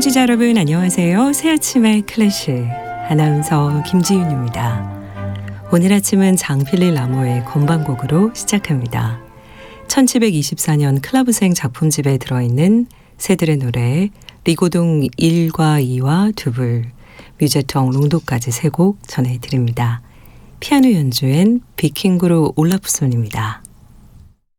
청취자 여러분 안녕하세요. 새아침의 클래식 아나운서 김지윤입니다. 오늘 아침은 장필리 라모의 건반곡으로 시작합니다. 1724년 클라브생 작품집에 들어있는 새들의 노래 리고동 1과 2와 두불, 뮤제통 롱도까지 3곡 전해드립니다. 피아노 연주엔 비킹그로 올라프손입니다.